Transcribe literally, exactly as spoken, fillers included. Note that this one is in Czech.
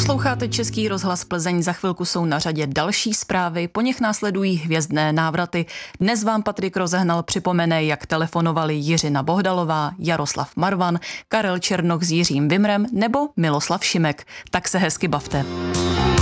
Posloucháte Český rozhlas Plzeň, za chvilku jsou na řadě další zprávy, po nich následují hvězdné návraty. Dnes vám Patrik Rozehnal připomene, jak telefonovali Jiřina Bohdalová, Jaroslav Marvan, Karel Černoch s Jiřím Vimrem nebo Miloslav Šimek. Tak se hezky bavte.